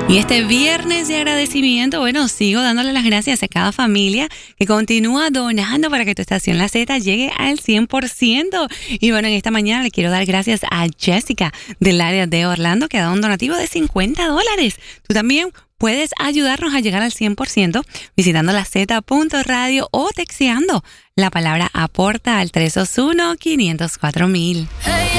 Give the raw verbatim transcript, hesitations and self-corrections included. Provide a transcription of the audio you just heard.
Y este viernes de agradecimiento, bueno, sigo dándole las gracias a cada familia que continúa donando para que tu estación La Z llegue al cien por ciento. Y bueno, en esta mañana le quiero dar gracias a Jessica del área de Orlando, que ha dado un donativo de cincuenta dólares. Tú también puedes ayudarnos a llegar al cien por ciento visitando la z punto radio o texteando la palabra aporta al tres dos uno, cinco cero cuatro mil.